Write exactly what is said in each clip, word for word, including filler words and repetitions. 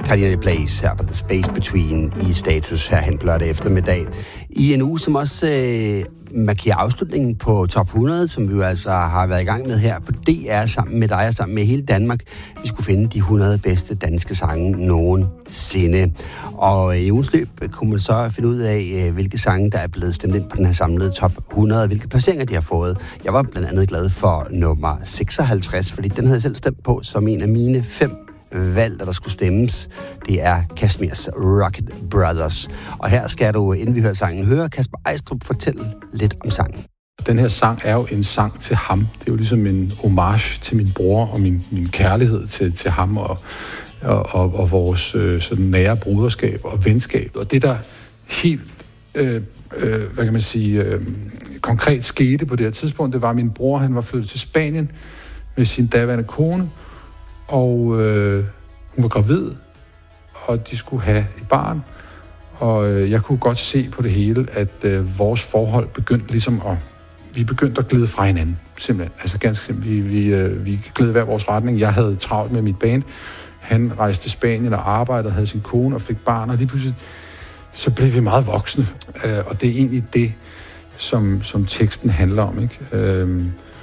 Cardiani Place her på The Space Between i status her hen lørdag eftermiddag. I en uge, som også øh, markerer afslutningen på Top hundrede, som vi jo altså har været i gang med her på D R sammen med dig og sammen med hele Danmark. Vi skulle finde de hundrede bedste danske sange nogensinde. Og i ugens løb kunne man så finde ud af, øh, hvilke sange, der er blevet stemt ind på den her samlede Top hundrede, hvilke placeringer de har fået. Jeg var blandt andet glad for nummer seksoghalvtreds, fordi den havde jeg selv stemt på som en af mine fem valg, der skulle stemmes. Det er Kashmirs Rocket Brothers. Og her skal du, inden vi hører sangen, høre Kasper Eistrup fortælle lidt om sangen. Den her sang er jo en sang til ham. Det er jo ligesom en homage til min bror og min, min kærlighed til, til ham og, og, og, og vores øh, sådan nære broderskab og venskab. Og det, der helt øh, øh, hvad kan man sige, øh, konkret skete på det her tidspunkt, det var, at min bror han var flyttet til Spanien med sin daværende kone, og øh, hun var gravid, og de skulle have et barn. Og øh, jeg kunne godt se på det hele, at øh, vores forhold begyndte ligesom at... Vi begyndte at glide fra hinanden, simpelthen. Altså ganske simpelthen. Vi, vi, øh, vi gled hver vores retning. Jeg havde travlt med mit band. Han rejste til Spanien og arbejdede, havde sin kone og fik barn. Og lige pludselig, så blev vi meget voksne. Øh, og det er egentlig det, som, som teksten handler om, ikke? Øh,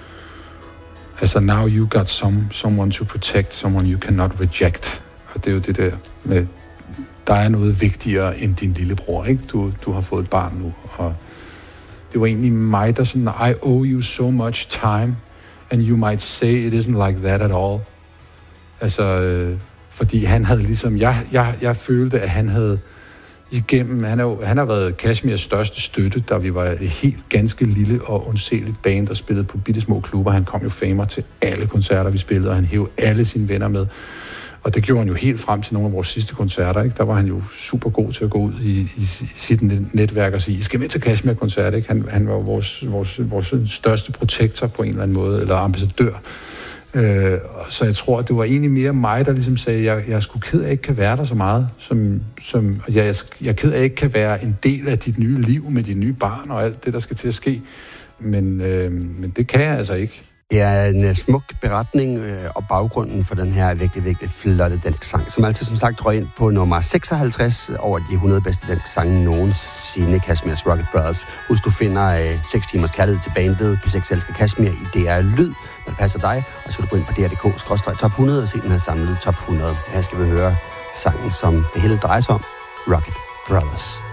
Altså, now you got some, someone to protect, someone you cannot reject. Og det er jo det der med, der er noget vigtigere end din lillebror, ikke? Du, du har fået et barn nu, og det var egentlig mig, der sådan, I owe you so much time, and you might say it isn't like that at all. Altså, øh, fordi han havde ligesom, jeg, jeg, jeg følte, at han havde igennem, han, er jo, han har været Kashmirs største støtte, da vi var et helt ganske lille og undseligt band, der spillede på bittesmå klubber. Han kom jo famer til alle koncerter, vi spillede, og han hævde alle sine venner med. Og det gjorde han jo helt frem til nogle af vores sidste koncerter, ikke? Der var han jo super god til at gå ud i, i, i sit netværk og sige, I skal med til Kashmir-koncert, ikke? Han, han var vores, vores, vores største protektor på en eller anden måde, eller ambassadør. Øh, så jeg tror, at det var egentlig mere mig, der ligesom sagde, at jeg, jeg er sgu ked af, at jeg ikke kan være der så meget. Som, som, jeg, jeg, jeg er ked af, at jeg ikke kan være en del af dit nye liv med dit nye barn og alt det, der skal til at ske. Men, øh, men det kan jeg altså ikke. Det er en smuk beretning øh, og baggrunden for den her virkelig, virkelig flotte danske sang, som altid som sagt røg ind på nummer seksoghalvtreds over de hundrede bedste danske sange nogensinde, Kashmirs Rocket Brothers. Husk, du finder øh, seks timers kærlighed til bandet P seks elsker Kashmir i D R Lyd, når det passer dig, og så kan du gå ind på D R punktum D K skråstreg top hundrede og se den her samlede top hundrede. Her skal vi høre sangen, som det hele drejer sig om, Rocket Brothers.